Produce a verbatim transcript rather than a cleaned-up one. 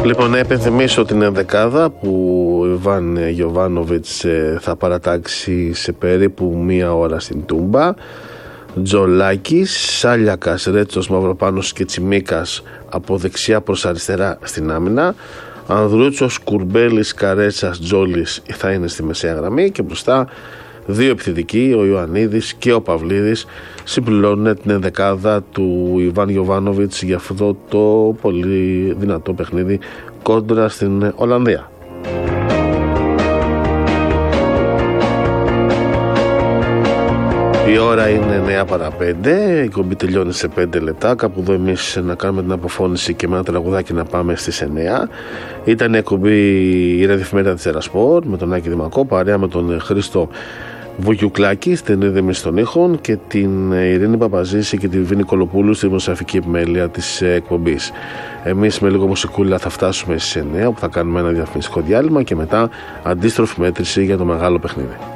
Λοιπόν, να επενθυμίσω την ενδεκάδα που ο Ιβάν Γιοβάνοβιτς θα παρατάξει σε περίπου μία ώρα στην Τούμπα. Τζολάκης, Σάλιακας, Ρέτσος, Μαυροπάνος και Τσιμίκας από δεξιά προς αριστερά στην άμυνα. Ανδρούτσος, Κουρμπέλης, Καρέτσας, Τζόλης θα είναι στη μεσαία γραμμή και μπροστά δύο επιθετικοί, ο Ιωαννίδης και ο Παυλίδης, συμπληρώνουν την ενδεκάδα του Ιβάν Γιοβάνοβιτς για αυτό το πολύ δυνατό παιχνίδι κόντρα στην Ολλανδία. Η ώρα είναι εννιά παρά πέντε, η κομπή τελειώνει σε πέντε λεπτά. Κάπου εδώ εμείς να κάνουμε την αποφώνηση και με ένα τραγουδάκι να πάμε στις εννιά. Ήταν η εκπομπή η ραδιοφημερίδα της Ερασπορ με τον Άκη Δημακό, παρέα με τον Χρήστο Βουγιουκλάκη στην ρύθμιση των ήχων και την Ειρήνη Παπαζήση και την Βίνη Κολοπούλου στη δημοσιογραφική επιμέλεια της εκπομπής. Εμείς με λίγο μουσικούλα θα φτάσουμε στις εννιά, όπου θα κάνουμε ένα διαφημιστικό διάλειμμα και μετά αντίστροφη μέτρηση για το μεγάλο παιχνίδι.